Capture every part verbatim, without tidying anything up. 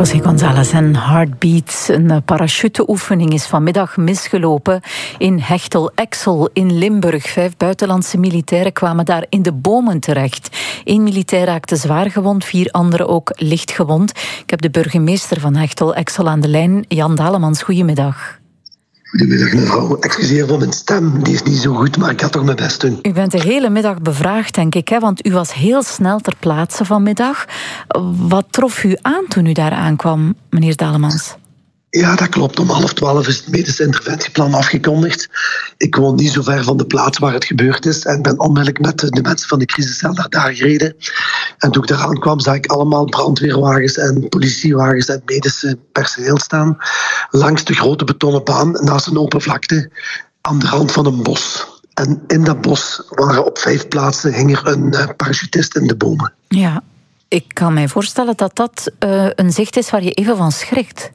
José González en Heartbeats. Een parachuteoefening is vanmiddag misgelopen in Hechtel-Exel in Limburg. Vijf buitenlandse militairen kwamen daar in de bomen terecht. Eén militair raakte zwaar gewond, vier anderen ook licht gewond. Ik heb de burgemeester van Hechtel-Exel aan de lijn, Jan Dalemans. Goedemiddag. Goedemiddag mevrouw. Excuseer voor mijn stem, die is niet zo goed, maar ik ga toch mijn best doen. U bent de hele middag bevraagd, denk ik, hè? Want u was heel snel ter plaatse vanmiddag. Wat trof u aan toen u daar aankwam, meneer Dalemans? Ja, dat klopt. Om half twaalf is het medisch interventieplan afgekondigd. Ik woon niet zo ver van de plaats waar het gebeurd is en ben onmiddellijk met de mensen van de crisiscel naar daar gereden. En toen ik daar aankwam, zag ik allemaal brandweerwagens en politiewagens en medische personeel staan langs de grote betonnen baan naast een open vlakte aan de rand van een bos. En in dat bos waren op vijf plaatsen hing er een parachutist in de bomen. Ja, ik kan mij voorstellen dat dat uh, een zicht is waar je even van schrikt.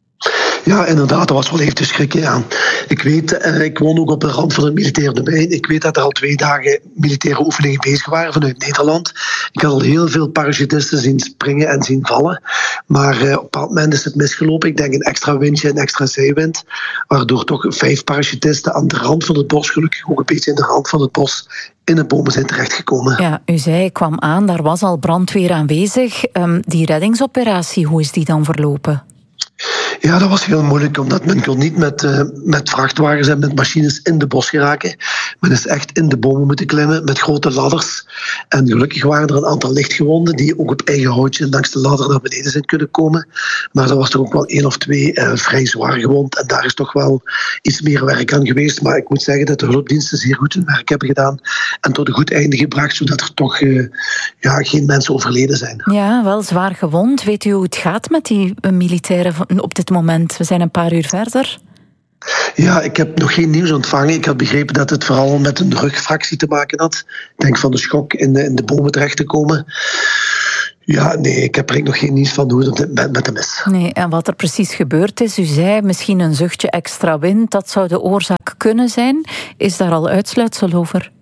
Ja, inderdaad, dat was wel even te schrikken. Ja. Ik weet, eh, ik woon ook op de rand van een militair domein. Ik weet dat er al twee dagen militaire oefeningen bezig waren vanuit Nederland. Ik had al heel veel parachutisten zien springen en zien vallen. Maar eh, op een bepaald moment is het misgelopen. Ik denk een extra windje en extra zeewind. Waardoor toch vijf parachutisten aan de rand van het bos, gelukkig ook een beetje in de rand van het bos, in de bomen zijn terechtgekomen. Ja, u zei, ik kwam aan, daar was al brandweer aanwezig. Um, die reddingsoperatie, hoe is die dan verlopen? Ja, dat was heel moeilijk, omdat men kon niet met, uh, met vrachtwagens en met machines in de bos geraken. Men is echt in de bomen moeten klimmen met grote ladders. En gelukkig waren er een aantal lichtgewonden die ook op eigen houtje langs de ladder naar beneden zijn kunnen komen. Maar er was er ook wel één of twee uh, vrij zwaar gewond. En daar is toch wel iets meer werk aan geweest. Maar ik moet zeggen dat de hulpdiensten zeer goed hun werk hebben gedaan en tot een goed einde gebracht, zodat er toch uh, ja, geen mensen overleden zijn. Ja, wel zwaar gewond. Weet u hoe het gaat met die uh, militairen op dit moment? We zijn een paar uur verder. Ja, ik heb nog geen nieuws ontvangen. Ik had begrepen dat het vooral met een rugfractie te maken had. Ik denk van de schok in de, in de bomen terecht te komen. Ja, nee, ik heb er nog geen nieuws van hoe het met, met hem is. Nee, en wat er precies gebeurd is, u zei misschien een zuchtje extra wind, dat zou de oorzaak kunnen zijn. Is daar al uitsluitsel over?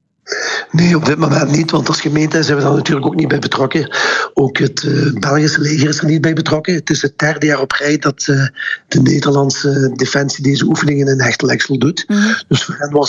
Nee, op dit moment niet, want als gemeente zijn we daar natuurlijk ook niet bij betrokken. Ook het uh, Belgische leger is er niet bij betrokken. Het is het derde jaar op rij dat uh, de Nederlandse defensie deze oefeningen in Hechtel-Exel doet. Mm-hmm. Dus voor hen was